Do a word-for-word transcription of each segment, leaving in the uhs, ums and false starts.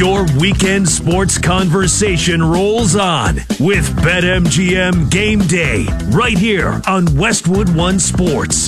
Your weekend sports conversation rolls on with BetMGM Game Day right here on Westwood One Sports.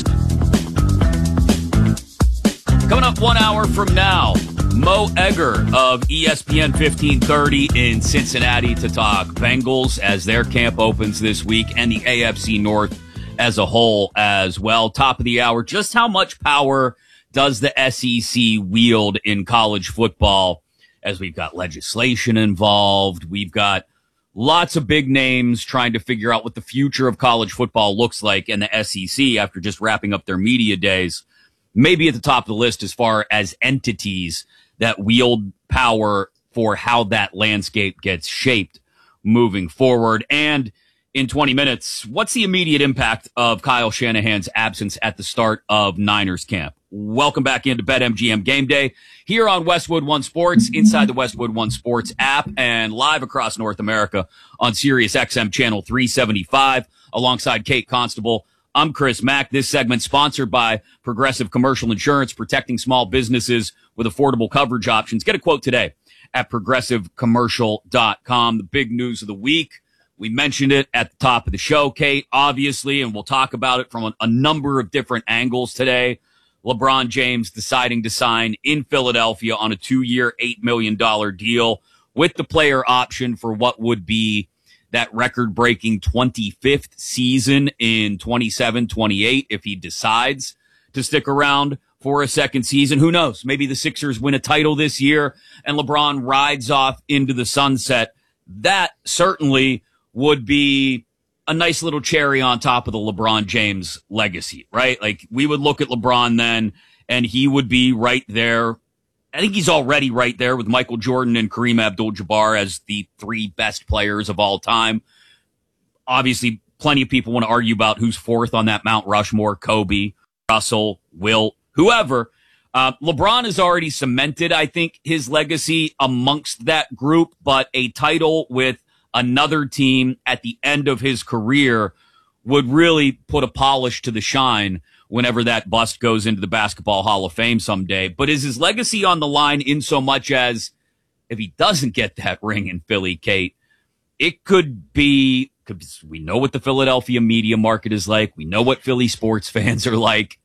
Coming up one hour from now, Mo Egger of E S P N fifteen thirty in Cincinnati to talk Bengals as their camp opens this week and the A F C North as a whole as well. Top of the hour, just how much power does the S E C wield in college football as we've got legislation involved? We've got lots of big names trying to figure out what the future of college football looks like, and the S E C, after just wrapping up their media days, maybe at the top of the list as far as entities that wield power for how that landscape gets shaped moving forward. And in twenty minutes, what's the immediate impact of Kyle Shanahan's absence at the start of Niners camp? Welcome back into BetMGM Game Day here on Westwood One Sports, inside the Westwood One Sports app, and live across North America on Sirius X M Channel three seventy-five, alongside Kate Constable. I'm Chris Mack. This segment sponsored by Progressive Commercial Insurance, protecting small businesses with affordable coverage options. Get a quote today at progressive commercial dot com. The big news of the week, we mentioned it at the top of the show, Kate, obviously, and we'll talk about it from a, a number of different angles today. LeBron James deciding to sign in Philadelphia on a two-year, eight million dollars deal with the player option for what would be that record-breaking twenty-fifth season in twenty-seven twenty-eight if he decides to stick around for a second season. Who knows? Maybe the Sixers win a title this year and LeBron rides off into the sunset. That certainly would be a nice little cherry on top of the LeBron James legacy, right? Like, we would look at LeBron then, and he would be right there. I think he's already right there with Michael Jordan and Kareem Abdul-Jabbar as the three best players of all time. Obviously, plenty of people want to argue about who's fourth on that Mount Rushmore: Kobe, Russell, Wilt, whoever. Uh, LeBron has already cemented, I think, his legacy amongst that group, but a title with another team at the end of his career would really put a polish to the shine whenever that bust goes into the Basketball Hall of Fame someday. But is his legacy on the line in so much as if he doesn't get that ring in Philly, Kate, it could be, because we know what the Philadelphia media market is like. We know what Philly sports fans are like.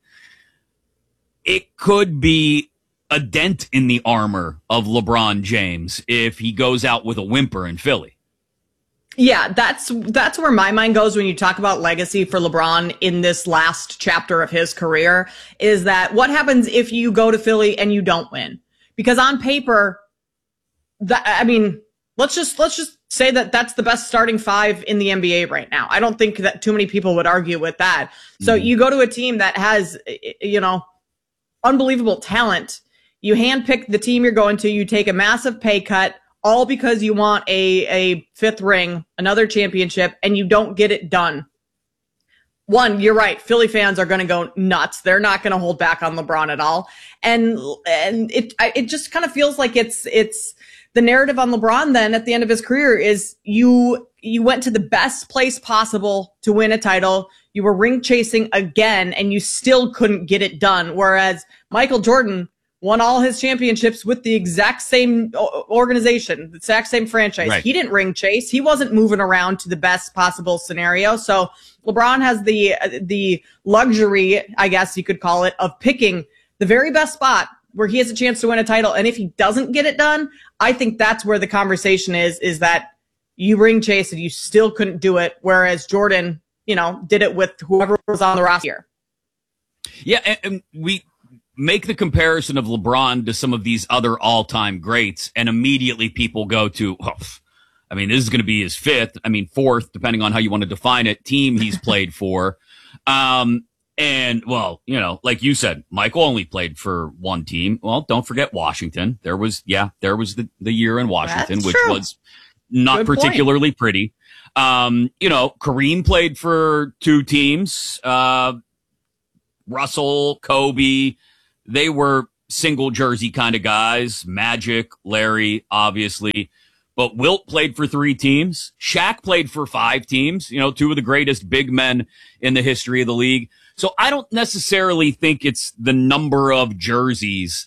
It could be a dent in the armor of LeBron James if he goes out with a whimper in Philly. Yeah, that's that's where my mind goes when you talk about legacy for LeBron in this last chapter of his career, is that what happens if you go to Philly and you don't win? Because on paper, that, I mean, let's just let's just say that that's the best starting five in the N B A right now. I don't think that too many people would argue with that. So mm-hmm. you go to a team that has, you know, unbelievable talent. You handpick the team you're going to. You take a massive pay cut, all because you want a, a fifth ring, another championship, and you don't get it done. One, you're right. Philly fans are going to go nuts. They're not going to hold back on LeBron at all. And, and it, it just kind of feels like it's, it's the narrative on LeBron then at the end of his career is you, you went to the best place possible to win a title. You were ring chasing again, and you still couldn't get it done. Whereas Michael Jordan won all his championships with the exact same organization, the exact same franchise. Right. He didn't ring chase. He wasn't moving around to the best possible scenario. So LeBron has the the luxury, I guess you could call it, of picking the very best spot where he has a chance to win a title. And if he doesn't get it done, I think that's where the conversation is, is that you ring chase and you still couldn't do it. Whereas Jordan, you know, did it with whoever was on the roster. Yeah, and, and we make the comparison of LeBron to some of these other all-time greats, and immediately people go to, oh, I mean, this is going to be his fifth, I mean, fourth, depending on how you want to define it, team he's played for. Um, and, well, you know, like you said, Michael only played for one team. Well, don't forget Washington. There was, yeah, there was the, the year in Washington, That's which true. was not Good particularly point. pretty. Um, you know, Kareem played for two teams. Uh, Russell, Kobe, they were single jersey kind of guys. Magic, Larry, obviously. But Wilt played for three teams. Shaq played for five teams, you know, two of the greatest big men in the history of the league. So I don't necessarily think it's the number of jerseys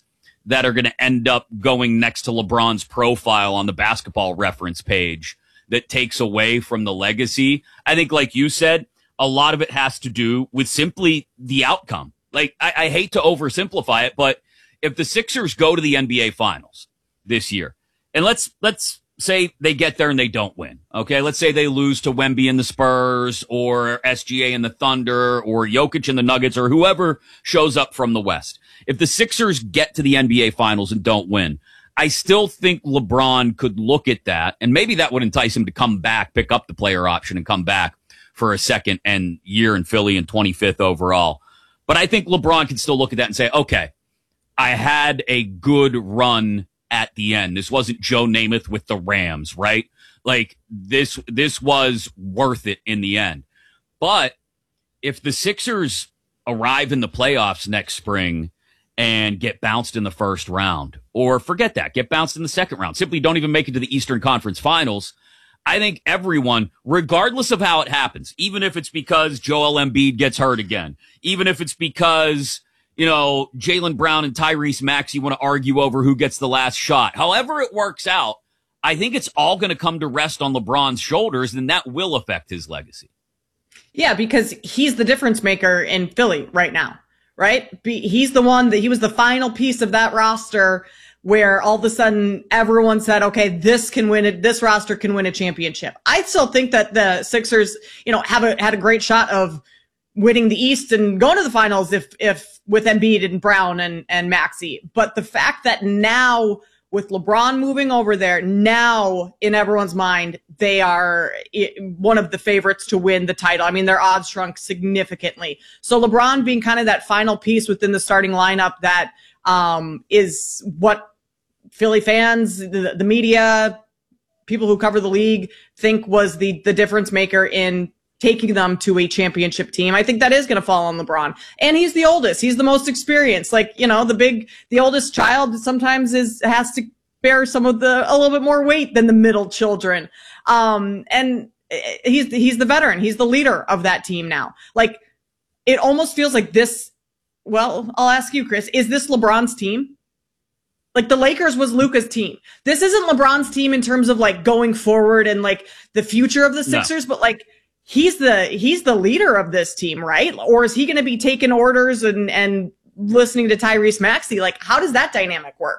that are going to end up going next to LeBron's profile on the Basketball Reference page that takes away from the legacy. I think, like you said, a lot of it has to do with simply the outcome. Like, I, I hate to oversimplify it, but if the Sixers go to the N B A Finals this year, and let's let's say they get there and they don't win, okay? Let's say they lose to Wemby and the Spurs, or S G A and the Thunder, or Jokic and the Nuggets, or whoever shows up from the West. If the Sixers get to the N B A Finals and don't win, I still think LeBron could look at that, and maybe that would entice him to come back, pick up the player option, and come back for a second and year in Philly and twenty-fifth overall. But I think LeBron can still look at that and say, okay, I had a good run at the end. This wasn't Joe Namath with the Rams, right? Like, this, this was worth it in the end. But if the Sixers arrive in the playoffs next spring and get bounced in the first round, or forget that, get bounced in the second round, simply don't even make it to the Eastern Conference Finals, I think everyone, regardless of how it happens, even if it's because Joel Embiid gets hurt again, even if it's because, you know, Jaylen Brown and Tyrese Maxey want to argue over who gets the last shot, however it works out, I think it's all going to come to rest on LeBron's shoulders, and that will affect his legacy. Yeah, because he's the difference maker in Philly right now, right? Be, he's the one that he was the final piece of that roster where all of a sudden everyone said, okay, this can win it. This roster can win a championship. I still think that the Sixers, you know, have a, had a great shot of winning the East and going to the finals if, if with Embiid and Brown and, and Maxey. But the fact that now with LeBron moving over there, now in everyone's mind, they are one of the favorites to win the title. I mean, their odds shrunk significantly. So LeBron being kind of that final piece within the starting lineup that um, is what Philly fans, the, the media, people who cover the league think was the, the difference maker in taking them to a championship team. I think that is going to fall on LeBron. And he's the oldest. He's the most experienced. Like, you know, the big, the oldest child sometimes is, has to bear some of the, a little bit more weight than the middle children. Um, and he's, he's the veteran. He's the leader of that team now. Like, it almost feels like this, well, I'll ask you, Chris, is this LeBron's team? Like, the Lakers was Luka's team. This isn't LeBron's team in terms of like going forward and like the future of the Sixers, no. But like, he's the, he's the leader of this team, right? Or is he going to be taking orders and, and listening to Tyrese Maxey? Like, how does that dynamic work?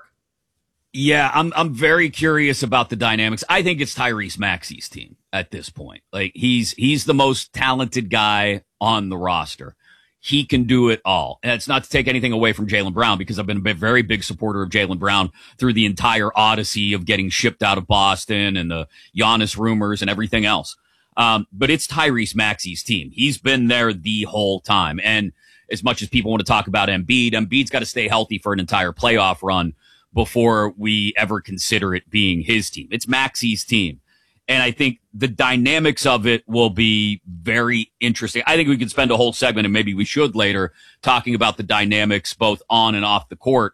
Yeah, I'm, I'm very curious about the dynamics. I think it's Tyrese Maxey's team at this point. Like, he's, he's the most talented guy on the roster. He can do it all. And it's not to take anything away from Jaylen Brown, because I've been a very big supporter of Jaylen Brown through the entire odyssey of getting shipped out of Boston and the Giannis rumors and everything else. Um, but it's Tyrese Maxey's team. He's been there the whole time. And as much as people want to talk about Embiid, Embiid's got to stay healthy for an entire playoff run before we ever consider it being his team. It's Maxey's team. And I think the dynamics of it will be very interesting. I think we could spend a whole segment, and maybe we should later, talking about the dynamics both on and off the court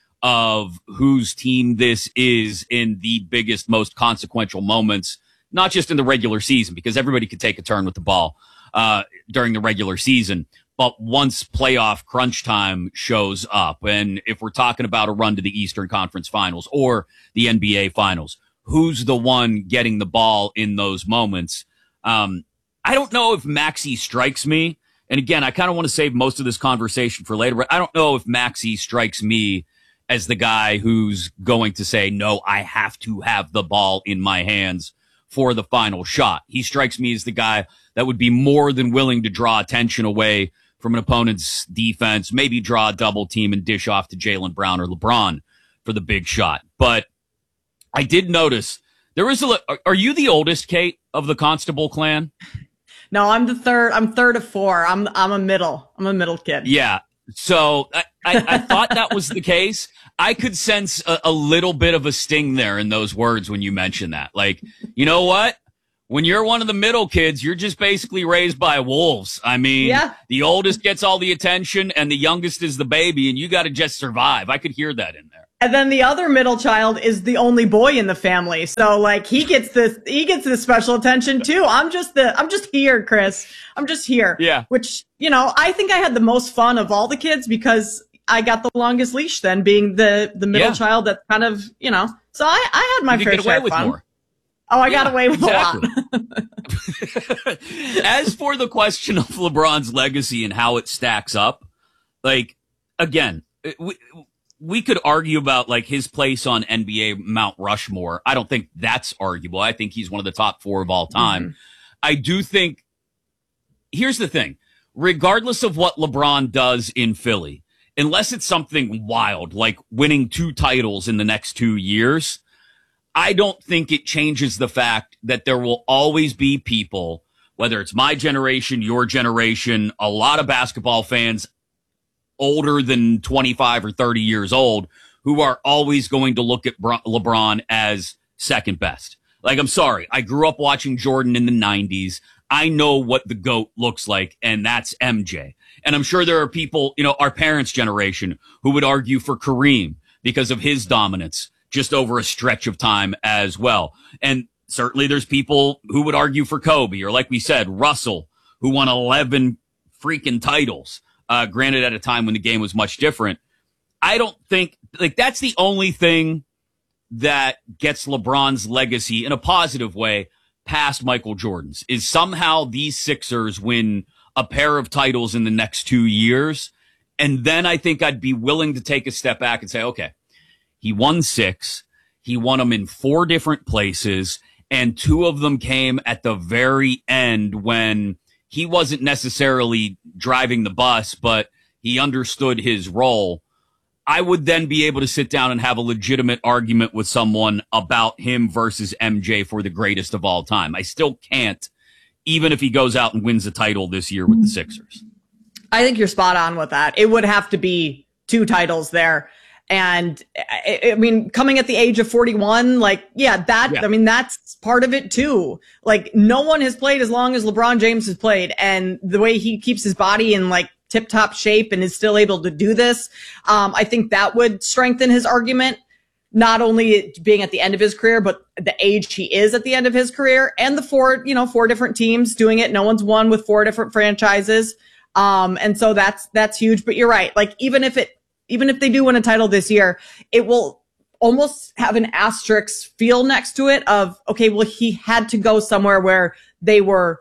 of whose team this is in the biggest, most consequential moments, not just in the regular season, because everybody could take a turn with the ball uh during the regular season. But once playoff crunch time shows up, and if we're talking about a run to the Eastern Conference Finals or the N B A Finals, who's the one getting the ball in those moments? Um, I don't know if Maxey strikes me. And again, I kind of want to save most of this conversation for later, but I don't know if Maxey strikes me as the guy who's going to say, no, I have to have the ball in my hands for the final shot. He strikes me as the guy that would be more than willing to draw attention away from an opponent's defense, maybe draw a double team and dish off to Jaylen Brown or LeBron for the big shot. But I did notice there was a, are you the oldest, Kate, of the Constable clan? No, I'm the third. I'm third of four. I'm, I'm a middle. I'm a middle kid. Yeah. So I, I, I thought that was the case. I could sense a, a little bit of a sting there in those words when you mentioned that. Like, you know what? When you're one of the middle kids, you're just basically raised by wolves. I mean, yeah. The oldest gets all the attention and the youngest is the baby, and you got to just survive. I could hear that in there. And then the other middle child is the only boy in the family. So like he gets this, he gets this special attention too. I'm just the, I'm just here, Chris. I'm just here. Yeah. Which, you know, I think I had the most fun of all the kids because I got the longest leash then, being the, the middle Yeah. child that's kind of, you know, so I, I had my You fair get away share of with fun. more. Oh, I Yeah, got away with exactly. a lot. As for the question of LeBron's legacy and how it stacks up, like, again, we, we could argue about like his place on N B A Mount Rushmore. I don't think that's arguable. I think he's one of the top four of all time. Mm-hmm. I do think, here's the thing, regardless of what LeBron does in Philly, unless it's something wild, like winning two titles in the next two years, I don't think it changes the fact that there will always be people, whether it's my generation, your generation, a lot of basketball fans older than twenty-five or thirty years old, who are always going to look at LeBron as second best. Like, I'm sorry, I grew up watching Jordan in the nineties. I know what the GOAT looks like, and that's M J. And I'm sure there are people, you know, our parents' generation who would argue for Kareem because of his dominance just over a stretch of time as well. And certainly there's people who would argue for Kobe, or like we said, Russell, who won eleven freaking titles, uh, granted at a time when the game was much different. I don't think, like, that's the only thing that gets LeBron's legacy in a positive way past Michael Jordan's, is somehow these Sixers win a pair of titles in the next two years. And then I think I'd be willing to take a step back and say, okay, he won six. He won them in four different places, and two of them came at the very end when he wasn't necessarily driving the bus, but he understood his role. I would then be able to sit down and have a legitimate argument with someone about him versus M J for the greatest of all time. I still can't, even if he goes out and wins the title this year with the Sixers. I think you're spot on with that. It would have to be two titles there. And I, I mean, coming at the age of forty-one, like, yeah, that, yeah. I mean, that's part of it too. Like, no one has played as long as LeBron James has played, and the way he keeps his body in like tip top shape and is still able to do this. Um, I think that would strengthen his argument, not only being at the end of his career, but the age he is at the end of his career, and the four, you know, four different teams doing it. No one's won with four different franchises. Um, and so that's, that's huge, but you're right. Like, even if it, Even if they do win a title this year, it will almost have an asterisk feel next to it of, okay, well, he had to go somewhere where they were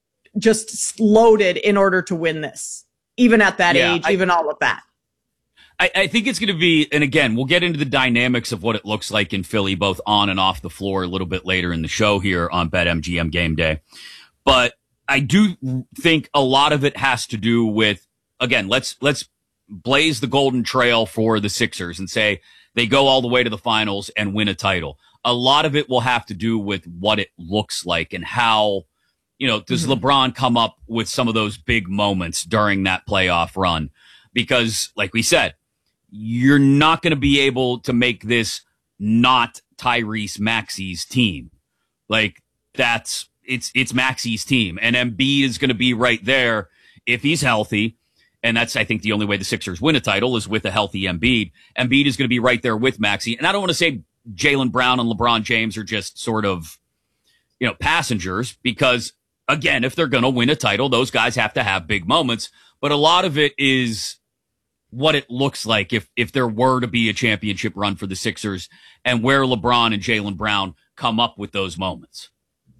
just loaded in order to win this, even at that yeah, age, I, even all of that. I, I think it's going to be, and again, we'll get into the dynamics of what it looks like in Philly, both on and off the floor, a little bit later in the show here on BetMGM Game Day. But I do think a lot of it has to do with, again, let's, let's, blaze the golden trail for the Sixers and say they go all the way to the finals and win a title. A lot of it will have to do with what it looks like and how, you know, does mm-hmm. LeBron come up with some of those big moments during that playoff run? Because like we said, you're not going to be able to make this not Tyrese Maxey's team. Like, that's, it's, it's Maxey's team, and Embiid is going to be right there if he's healthy. And that's, I think, the only way the Sixers win a title is with a healthy Embiid. Embiid is going to be right there with Maxey. And I don't want to say Jaylen Brown and LeBron James are just sort of, you know, passengers, because, again, if they're going to win a title, those guys have to have big moments. But a lot of it is what it looks like if, if there were to be a championship run for the Sixers, and where LeBron and Jaylen Brown come up with those moments.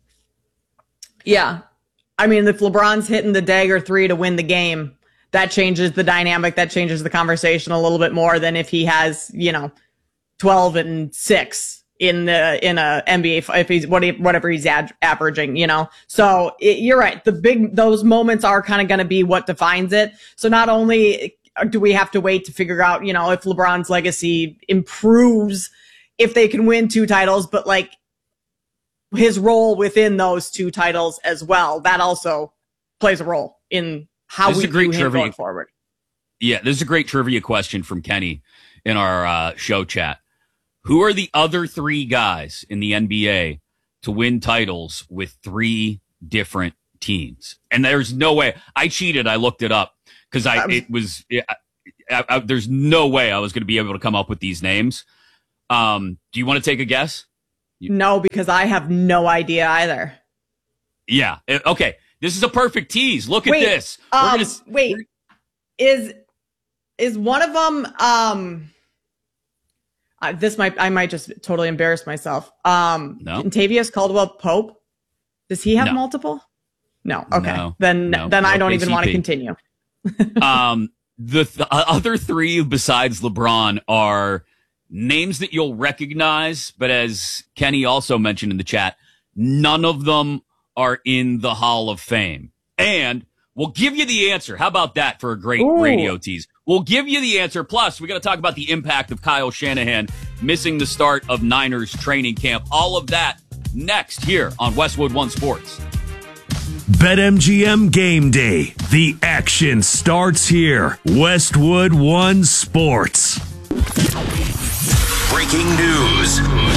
Yeah. I mean, if LeBron's hitting the dagger three to win the game, that changes the dynamic. That changes the conversation a little bit more than if he has, you know, twelve and six in the, in a N B A, if he's whatever he's ad- averaging, you know? So it, you're right. The big, those moments are kind of going to be what defines it. So not only do we have to wait to figure out, you know, if LeBron's legacy improves, if they can win two titles, but like his role within those two titles as well, that also plays a role in how we view him going forward. Yeah, this is a great trivia question from Kenny in our uh, show chat. Who are the other three guys in the N B A to win titles with three different teams? And there's no way. I cheated. I looked it up because I was, it was. I, I, I, there's no way I was going to be able to come up with these names. Um, do you want to take a guess? No, because I have no idea either. Yeah. Okay. This is a perfect tease. Look wait, at this. Um, gonna, wait, is is one of them, um, uh, this might, I might just totally embarrass myself. Um, no. Tavius Caldwell-Pope. Does he have no. multiple? No. Okay. No. Then, no. then no. I don't K C P. even want to continue. um, the th- other three besides LeBron are names that you'll recognize, but as Kenny also mentioned in the chat, none of them are in the Hall of Fame. And we'll give you the answer. How about that for a great Ooh. radio tease? We'll give you the answer. Plus, we got to talk about the impact of Kyle Shanahan missing the start of Niners training camp. All of that next here on Westwood One Sports. BetMGM Game Day. The action starts here. Westwood One Sports. Breaking news.